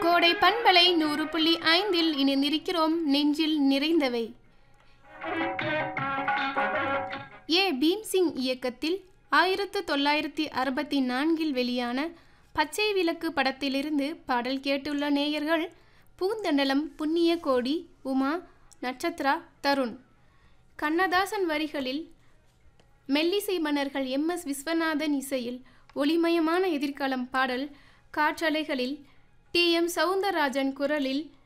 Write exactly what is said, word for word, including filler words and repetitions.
கோடை பண்பலை நூறு புள்ளி ஐந்தில் இணைந்திருக்கிறோம். நெஞ்சில் நிறைந்தவை. ஏ பீம்சிங் இயக்கத்தில் ஆயிரத்து தொள்ளாயிரத்தி அறுபத்தி நான்கில் வெளியான பச்சை விளக்கு படத்திலிருந்து பாடல் கேட்டுள்ள நேயர்கள் பூந்தண்டலம், புண்ணிய கோடி, உமா, நட்சத்ரா, தருண். கண்ணதாசன் வரிகளில் மெல்லிசை மன்னர்கள் எம் எஸ் விஸ்வநாதன் இசையில் ஒளிமயமான எதிர்காலம் பாடல் காற்றலைகளில் டி எம் சவுந்தரராஜன் குரலில்